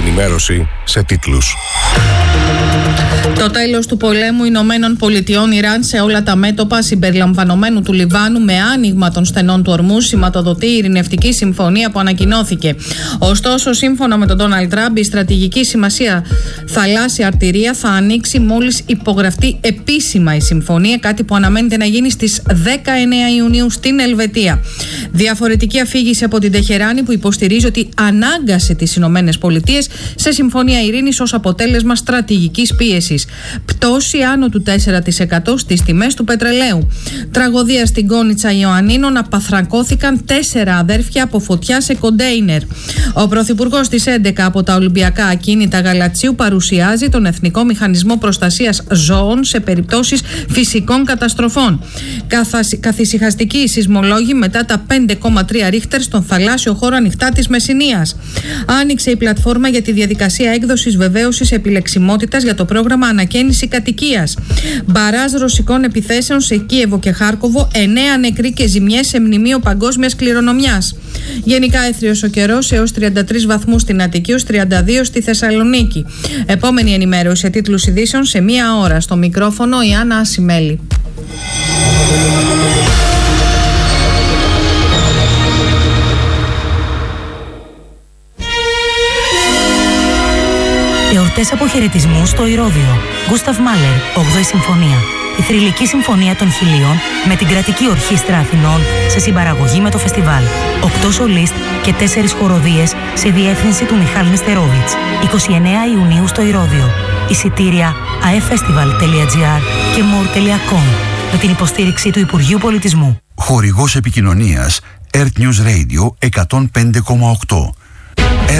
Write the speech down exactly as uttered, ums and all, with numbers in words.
ενημέρωση σε τίτλους. Το τέλος του πολέμου Ηνωμένων Πολιτειών Ιράν σε όλα τα μέτωπα συμπεριλαμβανομένου του Λιβάνου με άνοιγμα των στενών του ορμού σηματοδοτεί η ειρηνευτική συμφωνία που ανακοινώθηκε. Ωστόσο, σύμφωνα με τον Ντόναλντ Τραμπ, η στρατηγική σημασία θαλάσσια αρτηρία θα ανοίξει μόλις υπογραφτεί επίσημα η συμφωνία, κάτι που αναμένεται να γίνει στις δεκαεννέα Ιουνίου στην Ελβετία. Διαφορετική αφήγηση από την Τεχεράνη, που υποστηρίζει ότι ανάγκασε τις Ηνωμένες Πολιτείες σε συμφωνία ειρήνης ως αποτέλεσμα στρατηγικής πίεσης. Πτώση άνω του τέσσερα τοις εκατό στις τιμές του πετρελαίου. Τραγωδία στην Κόνιτσα Ιωαννίνων, απαθρακώθηκαν τέσσερα αδέρφια από φωτιά σε κοντέινερ. Ο Πρωθυπουργός της έντεκα από τα Ολυμπιακά Ακίνητα Γαλατσίου παρουσιάζει τον Εθνικό Μηχανισμό Προστασίας Ζώων σε περιπτώσεις φυσικών καταστροφών. Καθησυχαστικοί σεισμολόγοι μετά τα πέντε κόμμα τρία ρίχτερ στον θαλάσσιο χώρο ανοιχτά της Μεσσηνίας. Άνοιξε η πλατφόρμα για τη διαδικασία έκδοσης βεβαίωσης επιλεξιμότητας για το πρόγραμμα ανακαίνιση κατοικίας. Μπαράζ ρωσικών επιθέσεων σε Κίεβο και Χάρκοβο, εννέα νεκροί και ζημιές σε μνημείο παγκόσμιας κληρονομιάς. Γενικά έθριος ο καιρός έως τριάντα τρεις βαθμούς στην Αττική, ως τριάντα δύο στη Θεσσαλονίκη. Επόμενη ενημέρωση σε τίτλους ειδήσεων σε μία ώρα. Στο μικρόφωνο η Άννα Ασημέλη. Εορτές αποχαιρετισμού στο Ηρώδειο. Γκούσταβ Μάλερ, όγδοη Συμφωνία. Η θρυλική συμφωνία των χιλίων με την Κρατική Ορχήστρα Αθηνών σε συμπαραγωγή με το φεστιβάλ. Οκτώ σολίστ και τέσσερις χοροδίες σε διεύθυνση του Μιχάλη Νεστερόβιτς. εικοστή ενάτη Ιουνίου στο Ηρώδειο. Εισιτήρια αεφεστιβάλ τελεία τζι άρ και μορ τελεία κομ με την υποστήριξη του Υπουργείου Πολιτισμού. Χορηγός επικοινωνίας Earth News Radio εκατόν πέντε κόμμα οκτώ.